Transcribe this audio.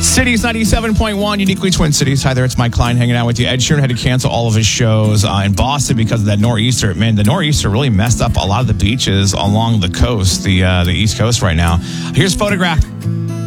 Cities 97.1, uniquely Twin Cities. Hi there, it's Mike Klein hanging out with you. Ed Sheeran had to cancel all of his shows in Boston because of that nor'easter. Man, the nor'easter really messed up a lot of the beaches along the coast, the East Coast right now. Here's Photograph.